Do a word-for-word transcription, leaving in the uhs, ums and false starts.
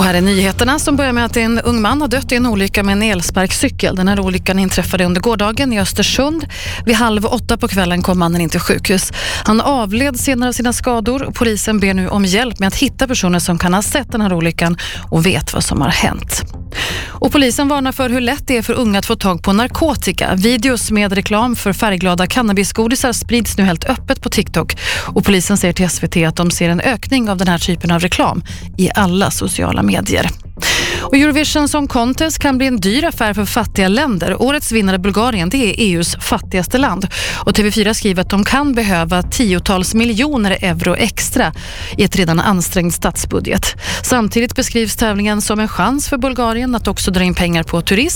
Och här är nyheterna som börjar med att en ung man har dött i en olycka med en elsparkcykel. Den här olyckan inträffade under gårdagen i Östersund. Vid halv åtta på kvällen kom mannen in till sjukhus. Han avled senare av sina skador och polisen ber nu om hjälp med att hitta personer som kan ha sett den här olyckan och vet vad som har hänt. Och polisen varnar för hur lätt det är för unga att få tag på narkotika. Videos med reklam för färgglada cannabisgodisar sprids nu helt öppet på TikTok. Och polisen säger till S V T att de ser en ökning av den här typen av reklam i alla sociala medier. Och Eurovision Song Contest kan bli en dyr affär för fattiga länder. Årets vinnare Bulgarien, det är E U:s fattigaste land. Och T V fyra skriver att de kan behöva tiotals miljoner euro extra i ett redan ansträngd statsbudget. Samtidigt beskrivs tävlingen som en chans för Bulgarien att också dra in pengar på turism